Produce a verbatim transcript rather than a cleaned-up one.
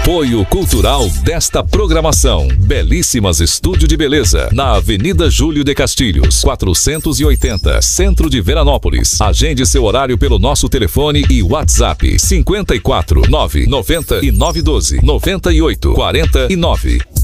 Apoio cultural desta programação. Belíssimas Estúdio de Beleza, na Avenida Júlio de Castilhos, quatrocentos e oitenta, Centro de Veranópolis. Agende seu horário pelo nosso telefone e WhatsApp cinquenta e quatro, nove noventa e nove doze, noventa e oito, quarenta e nove.